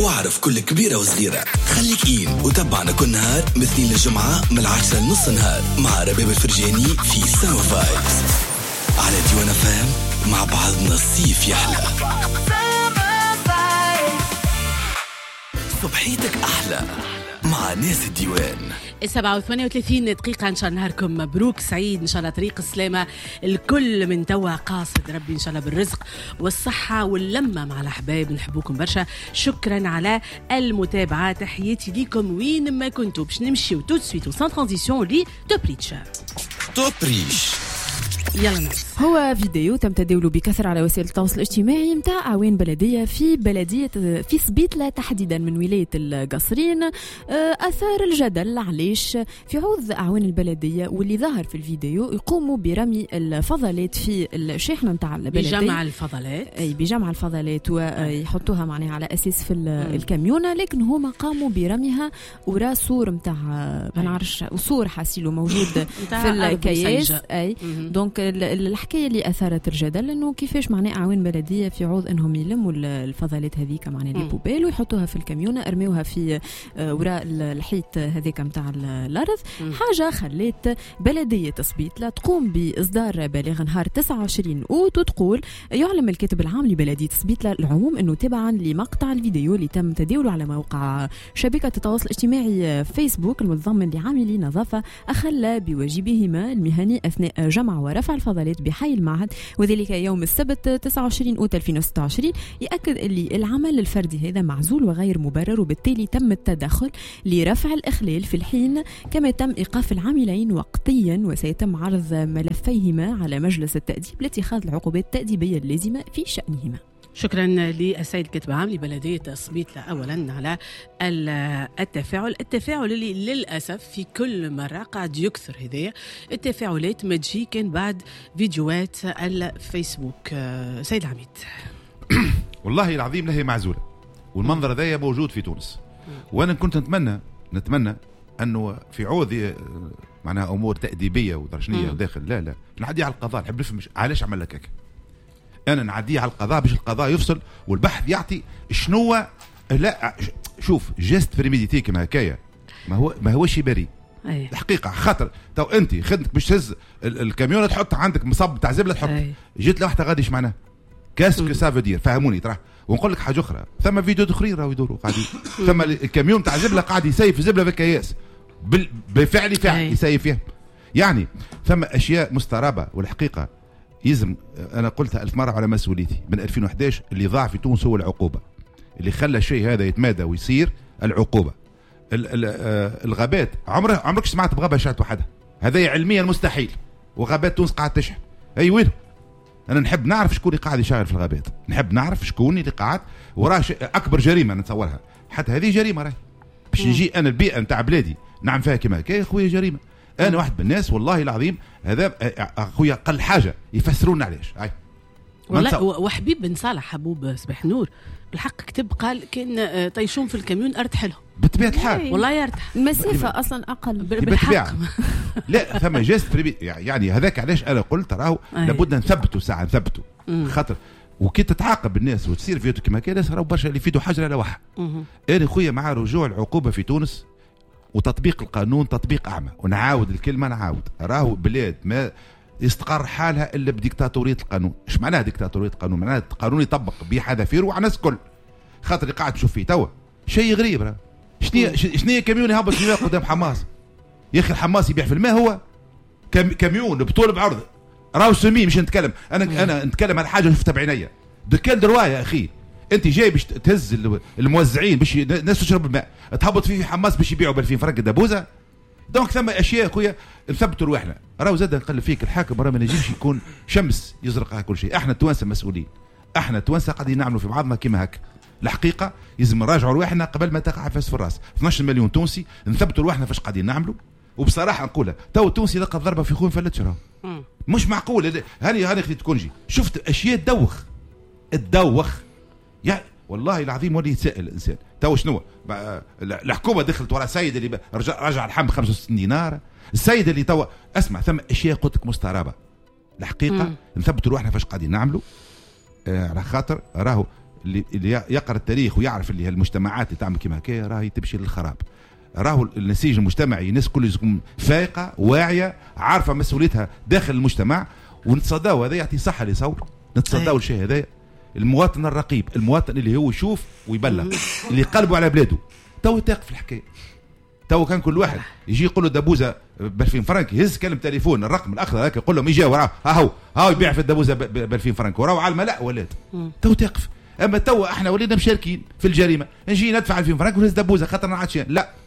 واعرف كل كبيرة وصغيرة. خليك إين وتابعنا كل نهار من الاثنين للجمعة من 10 لنص نهار مع رباب الفرجاني في سما فايبس على ديوان فام. مع بعضنا الصيف يحلى، صبحيتك أحلى مع ناس الديوان. 37 دقيقة. إن شاء الله نهاركم مبروك سعيد، إن شاء الله طريق السلامة الكل من توا قاصد ربي، إن شاء الله بالرزق والصحة واللمة مع الأحباب. نحبوكم برشا، شكرا على المتابعة، تحياتي ليكم وين ما كنتوا. باش نمشيو تو سويت وسان ترانزيسيون لي توبريتش. توبريش يلا ناس. هو فيديو تم تداوله بكثرة على وسائل التواصل الاجتماعي متاع أعوان بلدية في سبيتلة تحديدا من ولاية القصرين. أثار الجدل علاش في عوض أعوان البلدية واللي ظهر في الفيديو يقوموا برمي الفضلات في الشاحنة متاع البلدية، بجمع الفضلات، أي بجمع الفضلات ويحطوها معناها على أساس في الكاميونة، لكن هما قاموا برميها وراء سور متاع ما نعرفش سور حاسيلو موجود في الكياس. أي دونك الحكايه اللي اثارت الجدل انه كيفاش معناه اعوان بلديه في عوض انهم يلموا الفضلات هذيك معناه لي بوبيل ويحطوها في الكاميونه ارميوها في وراء الحيط هذيك نتاع الارض. حاجه خلت بلديه سبيتله تقوم باصدار بلاغ نهار 29 اوت وتقول: يعلم الكاتب العام لبلديه سبيتله العموم انه تبعا لمقطع الفيديو اللي تم تداوله على موقع شبكه التواصل الاجتماعي فيسبوك المتضمن لعاملي نظافه اخل بواجبهما المهني اثناء جمع ورفع الفضلات بحي المعهد وذلك يوم السبت 29 أوت 2026، يأكد اللي العمل الفردي هذا معزول وغير مبرر، وبالتالي تم التدخل لرفع الإخلال في الحين، كما تم إيقاف العاملين وقتيا وسيتم عرض ملفيهما على مجلس التأديب لاتخاذ العقوبات التأديبية اللازمة في شأنهما. شكرا للسيد الكاتب العام لبلدية سبيتلة أولا على التفاعل اللي للأسف في كل مرة قاعد يكثر. هذه التفاعلات ما تجي كان بعد فيديوهات الفيسبوك. سيد العميد والله العظيم لهي معزولة، والمنظر ذا موجود في تونس، وأنا كنت نتمنى أنه في عوض معناها أمور تأديبية ودرجنية وداخل لا نعدي على القضاء. نحب نفهم علاش عمل لك هكا. أنا نعديه على القضاء باش القضاء يفصل والبحث يعطي شنو. لا شوف جيست بريميديتي كما هكايا ما هوش بريء الحقيقة. خاطر تو أنت خدمتك باش تهز الكاميون تحط عندك مصب تاع زبلة تحط جيت لوحدة غاديش معناها كاسكو سافو دير فهموني ترى. ونقول لك حاجة أخرى، ثم فيديو أخرين راهو يدوروا قاعدين ثم الكاميون تاع زبلة قاعد يسيف زبلة في الكياس بفعل يسيف فيها. يعني ثم أشياء مسترابة. والحقيقة يزم أنا قلتها 1000 مرة على مسؤوليتي من 2011 اللي ضاع في تونس هو العقوبة. اللي خلى الشيء هذا يتمادى ويصير العقوبة. الغابات عمرك سمعت بغابة شعت وحدها؟ هذا علميا مستحيل، وغابات تونس قاعد تشحن. أي وين؟ أنا نحب نعرف شكون اللي قاعد يشغل في الغابات، نحب نعرف شكون اللي قاعد وراه أكبر جريمة نتصورها. حتى هذه جريمة راهي باش نجي أنا البيئة نتاع بلادي نعم فيها كما هكا يا خويا جريمة. أنا واحد من الناس والله العظيم هذا أخويا قل حاجة يفسرون علاش. والله وحبيب بن صالح حبوب صباح نور بالحق كتب قال كان طيشون في الكاميون ارتحلهم بطبيعة الحال. والله يرتاح المسافة أصلا أقل بالحق. لا ثم جاست يعني هذاك علاش أنا قلت راهو لابد نثبتوا ساعة نثبتوا خاطر وكي تتعاقب الناس وتصير فيديو كما كان راهو برشا اللي يفيدوا حجر على واحد. أنا خويا مع رجوع العقوبة في تونس وتطبيق القانون تطبيق أعمى. ونعاود الكلمة راهو بلاد ما يستقر حالها الا بديكتاتوريه القانون. ايش معناها ديكتاتوريه القانون؟ معناها القانون يطبق بحذافير وعلى الناس الكل. خاطر اللي قاعد تشوف فيه توا شيء غريب راه. شنو كاميون يهبط في الماء قدام حماس؟ يا اخي الحماس يبيع في الماء هو كاميون بطول بعرض راهو سمي. مش نتكلم انا نتكلم على حاجه شفتها بعينيا. دكان دروايه يا اخي، انت جاي باش تهز الموزعين باش الناس تشرب الماء تهبط فيه في حماس باش يبيعوا ب2000 فرنك دبوزه. دونك ثم اشياء خويا نثبتوا رواحنا. راهو زاد نقلب فيك الحاكم راه ما نجمش يكون شمس يزرق على كل شيء. احنا التوانسه مسؤولين، احنا التوانسه قاعدين نعملوا في بعضنا كيما هكا. الحقيقه لازم نراجعوا رواحنا قبل ما تقع فاس في الراس. 12 مليون تونسي نثبتوا رواحنا فاش قاعدين نعملوا. وبصراحه نقولها تو التونسي لقى ضربه في خوين فلتش راهو مش معقول. هاني خليت تكونجي شفت اشياء تدوخ يعني والله العظيم ولي يتسائل الانسان. تو شنو الحكومه دخلت ورا سيد اللي رجع الحمد 65 دينار. السيد اللي تو اسمع ثم اشياء قلت لك مسترابه. الحقيقه نثبتوا روحنا فاش قاعدين نعملوا على خاطر راهو اللي يقرأ التاريخ ويعرف اللي المجتمعات اللي تعمل كما هكايا راهي تمشي للخراب. راهو النسيج المجتمعي الناس كل تكون فايقة واعية عارفة مسؤوليتها داخل المجتمع، ونتصداو هذا يعطي صحة لصور نتصداو الشيء هذا. المواطن الرقيب، المواطن اللي هو يشوف ويبلغ، اللي قلبه على بلاده. تو تاقف في الحكاية. تو كان كل واحد يجي يقول له دبوزه ب 2000 فرنك، يهز كلم تليفون الرقم الاخضر هكا يقول لهم يجي وراه هاو يبيع في الدبوزه ب 2000 فرنك وراه على الملا ولات. تو تقف. اما تو احنا ولينا مشاركين في الجريمه، نجي ندفع 2000 فرنك ونهز دبوزه خاطر ما عادش.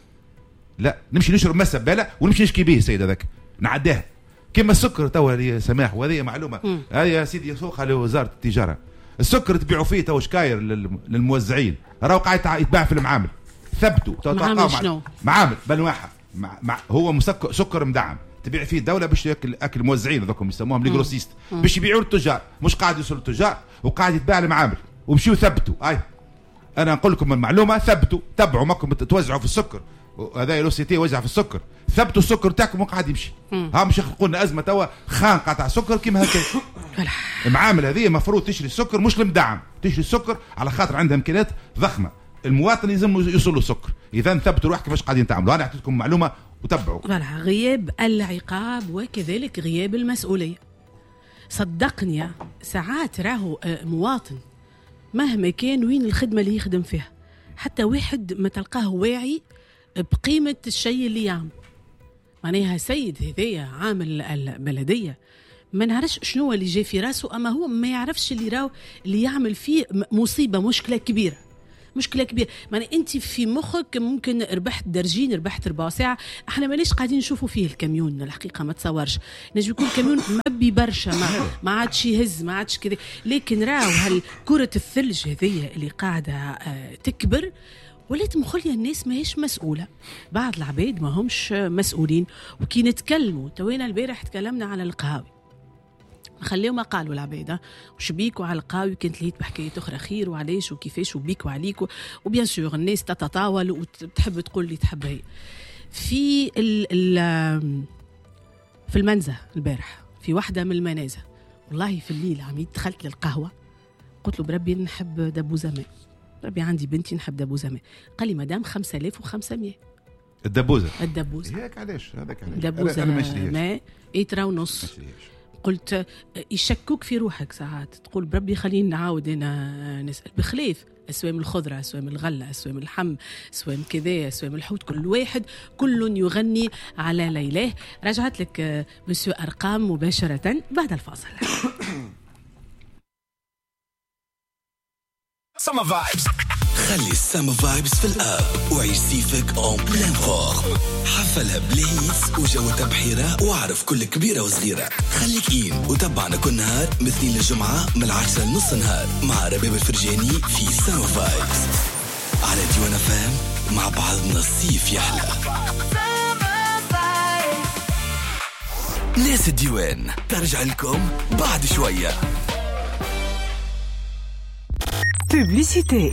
لا نمشي نشرب مسه بباله ونمشي نشكي به السيد هذاك نعداها. كما السكر تو يا سماح، وهذه معلومه هذه يا سيدي يسوقها لوزاره التجاره. السكر تبيعوا فيه تو شكاير للموزعين، راهو قاعد يتباع في المعامل. ثبتوا معامل بنواحه هو سكر مدعم تبيع فيه الدوله باش ياكل الموزعين هذوكم يسموهم لي جروسيست باش يبيعوا للتجار، مش قاعد يوصلوا للتجار وقاعد يتباع المعامل. ومشيوا ثبتوا. انا نقول لكم المعلومه، ثبتوا تبعوا ماكم توزعوا في السكر، هذا لو سي تي وزع في السكر، ثبتوا السكر تاعكم وقاعد يمشي. مش يخلقوا لنا ازمه توا خانقه تاع سكر كيما هكا. المعامل هذه المفروض تشري السكر مش المدعم، تشري السكر على خاطر عندها امكانيات ضخمه. المواطن لازم يوصل له السكر. اذا ثبتوا روحك كيفاش قاعدين تعملوا. انا اعطيتكم معلومه وتبعوا. غياب العقاب وكذلك غياب المسؤوليه. صدقني ساعات راهو مواطن مهما كان وين الخدمه اللي يخدم فيها، حتى واحد ما تلقاه واعي بقيمه الشيء اللي يعمل. معناها سيد هذايا عامل البلديه ما نعرفش شنو اللي جاي في راسه، اما هو ما يعرفش اللي يعمل فيه مصيبه، مشكله كبيره. معنى انت في مخك ممكن ربحت درجين، ربحت 4 ساعة. احنا ماناش قاعدين نشوفوا فيه الكاميون الحقيقه، ما تصورش نجم يكون كاميون مبي برشا ما عادش يهز، ما عادش كذا، لكن راهو هالكره الثلج هذيا اللي قاعده تكبر ولات مخليه الناس ماهيش مسؤوله. بعض العباد ما همش مسؤولين. وكي نتكلموا توينا البارح تكلمنا على القهاوي، خليو ما قالوا العباد وش بيكوا على القهاوي، كانت لهيت بحكايه اخرى خير وعلاش وكيفاش وبيك وعليكوا، وبيان سور الناس تتطاول وتحب تقول اللي تحب هي. في في المنزه البارح في واحده من المنازه، والله في الليل عميد دخلت للقهوه قلت له بربي نحب دبوزه ماء، ربي عندي بنتي نحب دبوزه ماء. قال لي مدام 5500 الدبوزه هيك علاش هذاك علاش دبوزه ماء 8.5. قلت يشكوك في روحك ساعات تقول بربي خليني نعاود انا نسال بخلاف اسوام الخضره، اسوام الغله، اسوام اللحم، اسوام كذا، اسوام الحوت، كل واحد كل يغني على ليلاه. رجعت لك مسيو ارقام مباشره بعد الفاصل. سما فايبس. خلي السما فايبس في الاب وعيش سيفك اون بلان فورم. حفلها بليز وجو تبحيرة واعرف كل كبيرة وصغيرة. خليك إين وتابعنا كل نهار من الاثنين للجمعة من 10 لنص نهار مع رباب الفرجاني في سما فايبس على ديوان فام. مع بعضنا الصيف يحلى. ناس الديوان ترجع لكم بعد شوية. Publicité.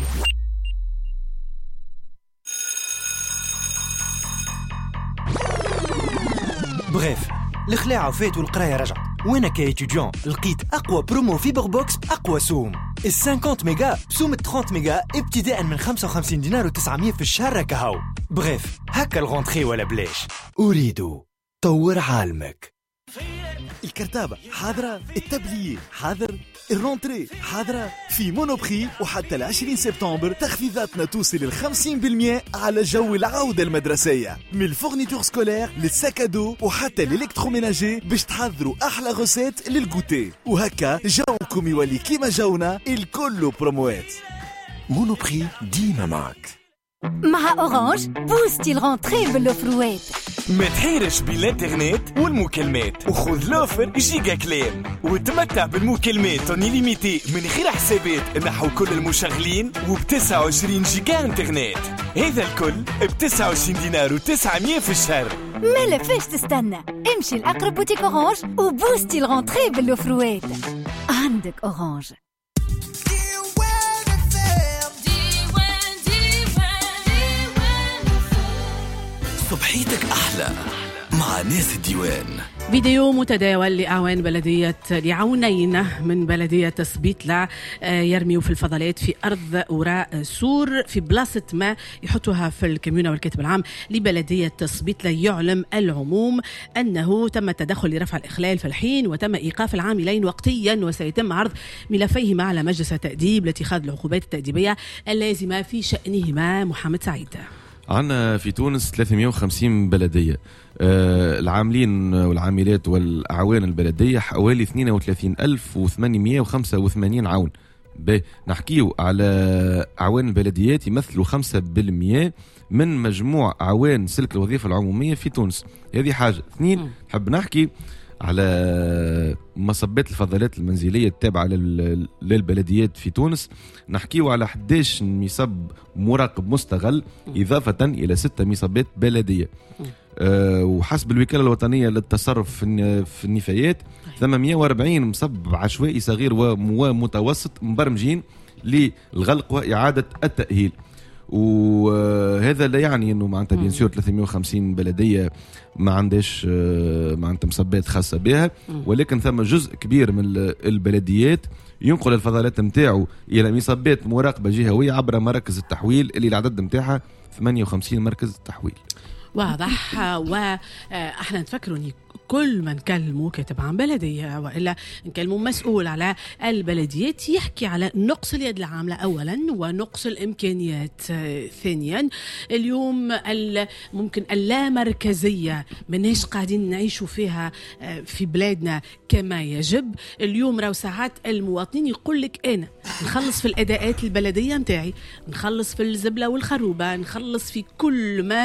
بريف الخلاعة وفات والقراية رجعت. وانا كايتيديون لقيت اقوى برومو فيبر بوكس باقوى سوم. ال 50 ميجا بسوم 30 ميجا ابتداء من 55 دينار و900 في الشهر. ركهو بريف هكا الغونتري ولا بلاش. اريد طور عالمك. الكرتابة حاضرة، التبلية حاضر، الرونتري حاضرة. في مونوبري وحتى 20 سبتمبر تخفيضاتنا توصل 50% على جو العودة المدرسية، من الفورنيتور سكولير للساكادو وحتى الالكتروميناجي، باش تحضروا أحلى غوسيت للغوتي. وهكا جوكم يولي كيما جونا الكل بروموات. مونوبري ديما معك. مع أورانج بوستي الغونتري بالأوفروات. ما تحيرش بالإنترنت والمكالمات وخذ لوفر جيجا كلام وتمتع بالمكالمات انيليميتي من غير حسابات نحو كل المشغلين وب29 جيجا انترنت. هذا الكل ب29 دينار و900 في الشهر. ما لفاش تستنى، امشي لأقرب بوتيك أورانج وبوستي الغونتري بالأوفروات. عندك أورانج. صبحيتك أحلى مع ناس الديوان. فيديو متداول لعونين من بلدية سبيتلا يرميوا في الفضلات في أرض وراء سور في بلاصة ما يحطوها في الكميونة والكاتب العام لبلدية سبيتلا. يعلم العموم أنه تم التدخل لرفع الإخلال في الحين وتم إيقاف العاملين وقتيا وسيتم عرض ملفيهما على مجلس التأديب لاتخاذ العقوبات التأديبية اللازمة في شأنهما. محمد سعيد. عندنا في تونس 350 بلدية، العاملين والعاملات والأعوان البلدية حوالي 32885 عون. نحكيو على أعوان البلديات يمثلوا 5% من مجموع أعوان سلك الوظيفة العمومية في تونس. هذه حاجة. 2 حب نحكي على مصبات الفضلات المنزلية التابعة للبلديات في تونس. نحكيو على 11 مصب مراقب مستغل إضافة إلى 6 مصبات بلدية. وحسب الوكالة الوطنية للتصرف في النفايات 840 مصب عشوائي صغير ومتوسط مبرمجين للغلق وإعادة التأهيل. وهذا لا يعني انه معناتها بيان سور 350 بلديه ما عندهاش معناتها مصبات خاصه بها، ولكن ثم جزء كبير من البلديات ينقل الفضلات نتاعو الى مصبات مراقبه جهويه عبر مراكز التحويل اللي العدد نتاعها 58 مركز تحويل. واضح. واحنا نفكروا كل ما نكلموا كاتب عن بلدية وإلا نكلموا مسؤول على البلديات يحكي على نقص اليد العاملة أولا ونقص الإمكانيات ثانيا. اليوم ممكن اللامركزية مناش قاعدين نعيشوا فيها في بلادنا كما يجب. اليوم راو ساعات المواطنين يقول لك أنا نخلص في الأداءات البلدية متاعي، نخلص في الزبلة والخروبة، نخلص في كل ما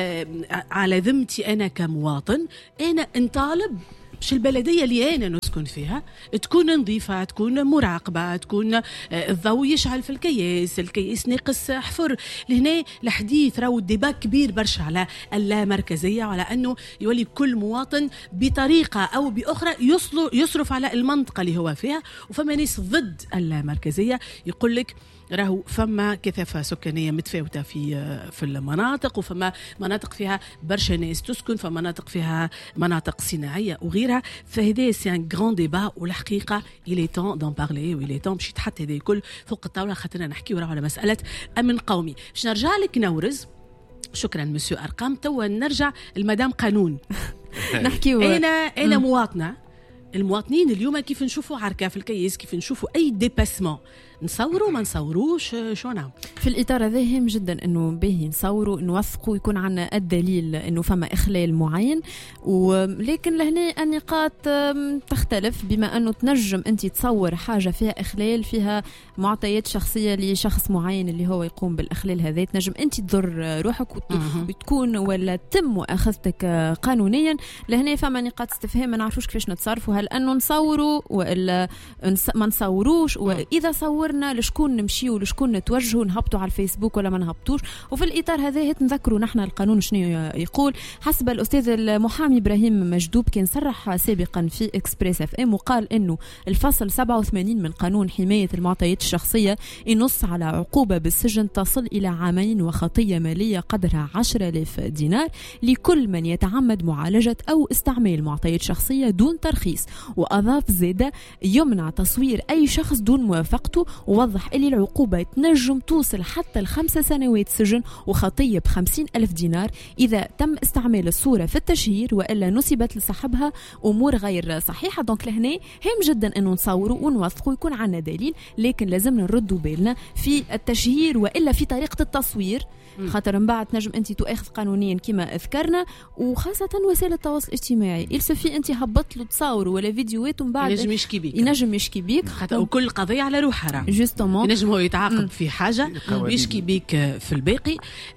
على ذمتي أنا كمواطن. أنا نطالب باش البلدية اللي أنا نسكن فيها تكون نظيفة، تكون مراقبة، تكون الضوء يشعل في الكياس ناقص حفر. لهنا الحديث راهو ديبا كبير برشا على اللامركزية وعلى أنه يولي كل مواطن بطريقة أو بأخرى يصرف على المنطقة اللي هو فيها. وفما ناس ضد اللامركزية يقول لك راهو فما كثافة سكانية متفاوتة في المناطق، وفما مناطق فيها برشا ناس تسكن، فمناطق فيها مناطق صناعية وغيرها. فهذا سي ان غران ديبا، والحقيقة إلي تون دون بارلي وإلي تون باش يتحط هذا الكل فوق الطاولة خاطرنا نحكيو على مسألة أمن قومي. باش نرجع لك نورز. شكرا مسيو أرقام. توا نرجع المدام قانون. نحكيو أنا مواطنة. المواطنين اليوم كيف نشوفوا عركة في الكيس، كيف نشوفوا أي ديباسمون، نصوروا ما نصوروش شو نعم. في الإطار هذا هام جدا أنه باهي نصوروا نوثقوا يكون عنا الدليل أنه فما إخلال معين. ولكن لهنا النقاط تختلف، بما أنه تنجم أنت تصور حاجة فيها إخلال، فيها معطيات شخصية لشخص معين اللي هو يقوم بالإخلال هذا، تنجم أنت تضر روحك وتكون ولا تم مؤاخذتك قانونيا. لهنا فما نقاط استفهام ما نعرفوش كيفاش نتصرفوا، هل أنه نصوروا ولا ما نصوروش، وإذا صور لشكون نمشيو لشكون نتوجهوا، نهبطوا على الفيسبوك ولا ما نهبطوش. وفي الإطار هذا نذكروا نحن القانون شنو يقول. حسب الأستاذ المحامي إبراهيم مجدوب كان صرح سابقا في إكسبريس اف ام وقال إنه الفصل 87 من قانون حماية المعطيات الشخصية ينص على عقوبة بالسجن تصل إلى 2 عام وخطية مالية قدرها 10,000 دينار لكل من يتعمد معالجة أو استعمال معطيات شخصية دون ترخيص. وأضاف زيادة يمنع تصوير أي شخص دون موافقته، ووضح اللي العقوبة تنجم توصل حتى 5 سنوات سجن وخطية ب50,000 دينار إذا تم استعمال الصورة في التشهير وإلا نسبت لصاحبها أمور غير صحيحة. دونك لهنا هم جدا أنه نصوروا ونوثقوا يكون عنا دليل، لكن لازم نردوا بالنا في التشهير وإلا في طريقة التصوير، خاطر من بعد نجم أنت تؤاخذ قانونيا كما أذكرنا. وخاصة وسائل التواصل الاجتماعي يلسفي أنت هبط له تصور ولا فيديوهات ومن بعد ينجم يشكي بيك وكل قضية على روحها ينجم هو يتعاقب في حاجة ويشكي بيك في الباقي.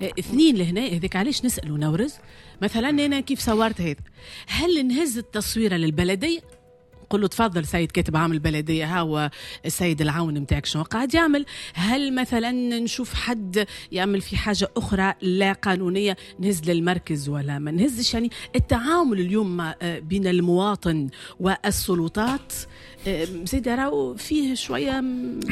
2 لهنا هذيك علاش نسألوا نورز مثلا أنا كيف صورت هذا، هل نهز التصويرة للبلدية قل له تفضل سيد كاتب عام البلدية ها السيد العون متاعك شنو قاعد يعمل؟ هل مثلا نشوف حد يعمل في حاجة أخرى لا قانونية نهز للمركز ولا ما نهزش؟ يعني التعامل اليوم بين المواطن والسلطات زيد راهو فيه شوية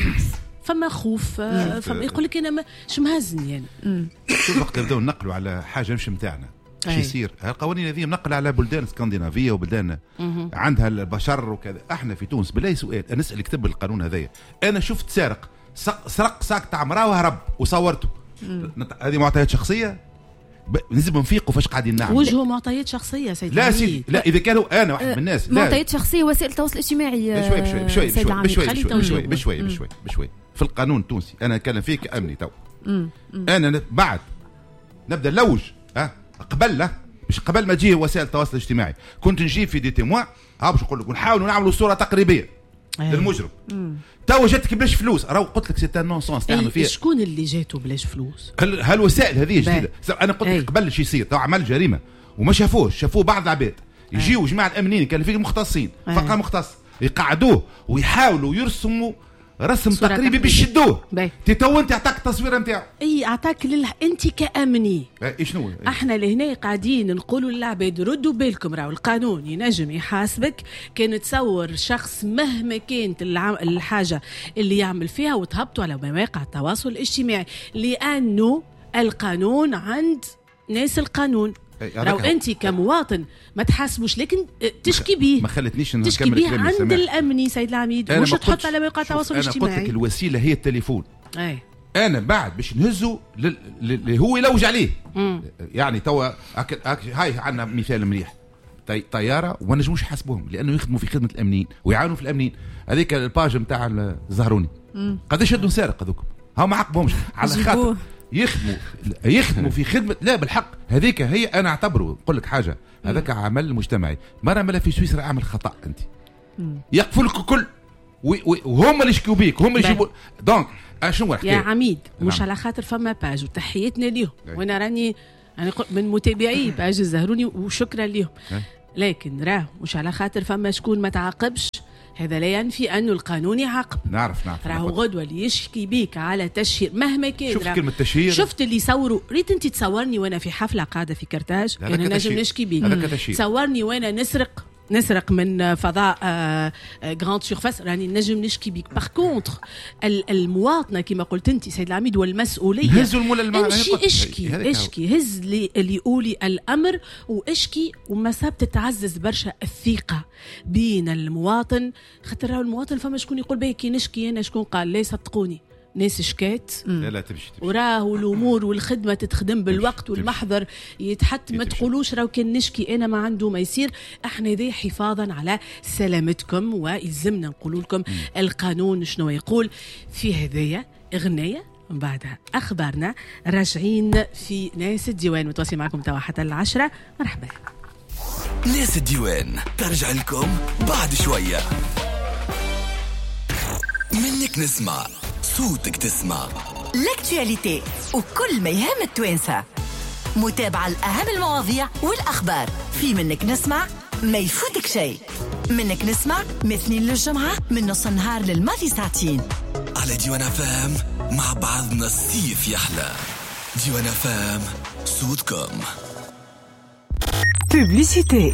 فما خوف، فما يقول لك أنا مش مهزني يعني. شوف وقت نبداو ننقلوا على حاجة مش متاعنا شو يصير؟ القوانين هذه منقله على بلدان اسكندنافيه وبلدان عندها البشر وكذا. احنا في تونس بلا سؤال نسال كتب القانون هذايا. انا شفت سارق سرق ساك تاع مراه وهرب وصورته. هذه معطيات شخصيه لازم نفيقوا فاش قاعدين نعمل. وجهه معطيات شخصيه سيدي. لا سيدي لا، اذا كانوا انا واحد من الناس معطيات شخصيه وسائل التواصل الاجتماعي. بشوي في القانون التونسي. انا نتكلم فيك كأمني تو. انا بعد نبدا نلوج قبل لا مش قبل ما تجي وسائل التواصل الاجتماعي كنت نجيب في دي تيموا باش نقول لك ونحاولوا نعملوا صوره تقريبيه للمجرم. تو جاتك بلاش فلوس راهو قلت لك سيت نون سونس تعمل فيها. شكون اللي جاته بلاش فلوس؟ هالوسائل هذه جديده. انا قلت لك قبل شي يصير تو عمل جريمه وما شافوه بعض العباد يجيو جماعه الامنيين كان فيه مختصين فقط مختص يقعدوه ويحاولوا يرسموا رسم تقريبي بيشدوه. تو انت اعطاك التصويره نتاعو. اعطاك انت كامني. شنو احنا لهنا قاعدين نقولوا للعباد ردوا بالكم راهو القانون ينجم يحاسبك كان تصور شخص مهما كانت الحاجه اللي يعمل فيها وتهبطوا على مواقع التواصل الاجتماعي لانه القانون عند ناس القانون. لو انت كمواطن ما تحاسبوش لكن تشكي بيه. ما خلتنيش تشكي بيه عند الامني سيد العميد مش تحط على مواقع التواصل الاجتماعي. انا قلت لك الوسيله هي التليفون. انا بعد باش نهزه اللي هو يلوج عليه. يعني توا هاي عندنا مثال مليح طياره وما نجموش يحاسبوهم لانه يخدموا في خدمه الامنيين ويعاونوا في الامنيين. هذيك الباج نتاع الزهروني قداش يدوا سارق هذوك هاو ما عاقبهمش على خاطر يخدموا في خدمه. لا بالحق هذيك هي انا اعتبره نقول لك حاجه هذاك عمل مجتمعي. مرة ملا في سويسرا اعمل خطا انت يقفوا لك الكل وهم اللي يشكوا بيك هم اللي يجيبوا. دونك شنو يا عميد مش على خاطر فما باج وتحياتنا ليهم وانا راني من متابعي باج الزهروني وشكرا ليهم لكن راه مش على خاطر فما شكون ما تعاقبش هذا لا ينفي أنه القانون يعاقب. نعرف راهو غدوة اللي يشكي بيك على تشهير مهما كان. شفت كلمة تشهير؟ شفت اللي يصوروا ريت أنت تصورني وأنا في حفلة قاعدة في كرتاج أنا نجم نشكي بيك. تصورني وأنا نسرق من فضاء جراند سيرفاس راني نجم نشكي بيك. باغ كونتر المواطنه كما قلت انت سيد العميد والمسؤوليه هزوا اشكي هز اللي يقولي الامر واشكي ومساب تتعزز برشا الثقه بين المواطن. خاطر المواطن فما شكون يقول بيه كي نشكي انا شكون قال لا صدقوني ناس شكات لا تمشي وراه الامور والخدمه تتخدم بالوقت والمحضر يتحط ما تقولوش راهو كان نشكي انا ما عنده ما يصير. احنا ذي حفاظا على سلامتكم ويلزمنا نقول لكم القانون شنو يقول في هذايا. اغنيه من بعدها اخبارنا راجعين في ناس الديوان متواصل معكم توا حتى 10. مرحبا. ناس الديوان ترجع لكم بعد شويه. منك نسمع صوتك تسمع لاكتواليتي وكل ما يهم التوانسة. متابعة الأهم المواضيع والأخبار في منك نسمع ما يفوتك شيء. منك نسمع مثنين للجمعة من نص النهار للماضي ساعتين على ديوان فام. مع بعضنا السيف يحلى. ديوان فام صوتكم. بوبليسيتي.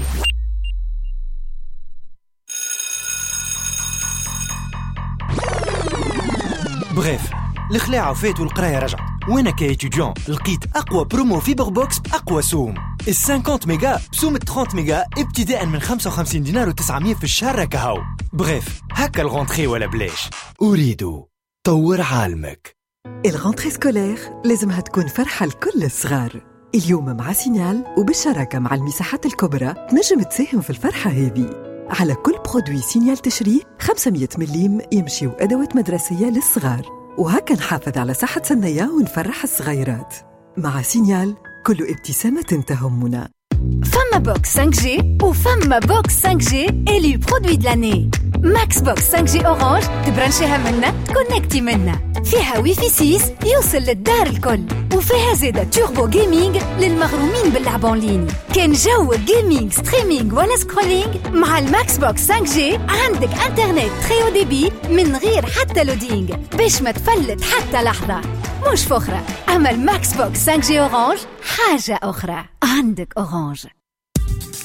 بغيف الخلاعة وفات والقراية رجعت وانا كايتيديون لقيت اقوى برومو فيبر بوكس باقوى سوم. ال 50 ميجا بسوم 30 ميجا ابتداء من 55 دينار و900 في الشهر كهو. بغيف هكا الغونتري ولا بلاش. اريد طور عالمك. الغونتري سكولير لازمها تكون فرحة لكل الصغار. اليوم مع سينيال وبالشراكة مع المساحات الكبرى تنجم تساهم في الفرحة هذه. على كل برودوي سينيال تشريه 500 مليم يمشيو أدوات مدرسية للصغار وهكا نحافظ على صحة سنية ونفرح الصغيرات. مع سينيال كل ابتسامة تهمنا. فما بوكس 5G وفما بوكس 5G إلي برودوي دلاني. ماكس بوكس 5G أورانج تبرنشيها منا تكونكتي منا. فيها ويفي 6 يوصل للدار الكل وفيها زيادة توربو جيمينج للمغرومين باللعب اونلاين. كان جو جيمينج ستريمينج ولا سكرولينج مع الماكس بوكس 5G عندك انترنت تريو ديبي من غير حتى لودينج باش ما تفلت حتى لحظة. مش فخرة أما الماكس بوكس 5G أورانج حاجة أخرى. عندك أورانج.